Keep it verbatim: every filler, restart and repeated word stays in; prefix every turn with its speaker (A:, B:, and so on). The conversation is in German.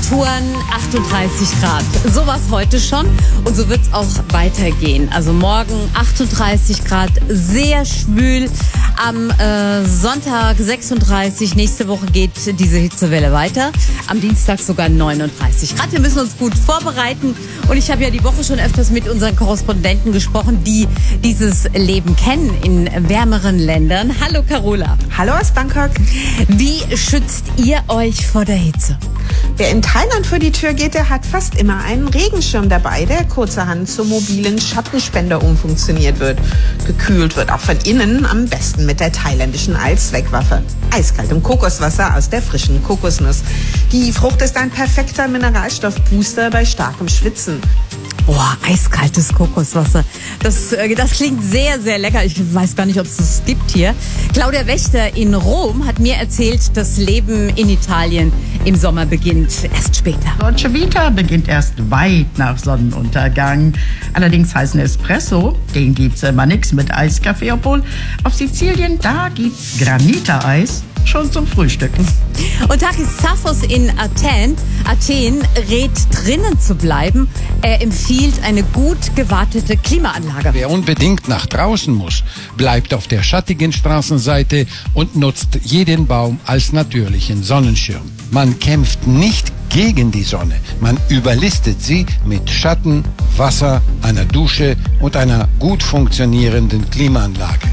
A: Temperaturen achtunddreißig Grad. So war es heute schon und so wird es auch weitergehen. Also morgen achtunddreißig Grad, sehr schwül. Am äh, Sonntag sechsunddreißig. Nächste Woche geht diese Hitzewelle weiter. Am Dienstag sogar neununddreißig Grad. Wir müssen uns gut vorbereiten. Und ich habe ja die Woche schon öfters mit unseren Korrespondenten gesprochen, die dieses Leben kennen in wärmeren Ländern. Hallo Carola.
B: Hallo aus Bangkok.
A: Wie schützt ihr euch vor der Hitze?
B: Wer in Thailand vor die Tür geht, der hat fast immer einen Regenschirm dabei, der kurzerhand zum mobilen Schattenspender umfunktioniert wird. Gekühlt wird auch von innen, am besten mit der thailändischen Allzweckwaffe. Eiskaltem Kokoswasser aus der frischen Kokosnuss. Die Frucht ist ein perfekter Mineralstoffbooster bei starkem Schwitzen.
A: Boah, eiskaltes Kokoswasser. Das, äh, das klingt sehr, sehr lecker. Ich weiß gar nicht, ob es das gibt hier. Claudia Wächter in Rom hat mir erzählt, das Leben in Italien im Sommer beginnt erst später.
C: Dolce Vita beginnt erst weit nach Sonnenuntergang. Allerdings heißen Espresso, den gibt's immer nix mit Eiskaffee, obwohl auf Sizilien, da gibt's Granita-Eis schon zum Frühstück.
A: Und Takis Zaphos in Athen, Athen rät, drinnen zu bleiben. Er empfiehlt eine gut gewartete Klimaanlage.
D: Wer unbedingt nach draußen muss, bleibt auf der schattigen Straßenseite und nutzt jeden Baum als natürlichen Sonnenschirm. Man kämpft nicht gegen die Sonne. Man überlistet sie mit Schatten, Wasser, einer Dusche und einer gut funktionierenden Klimaanlage.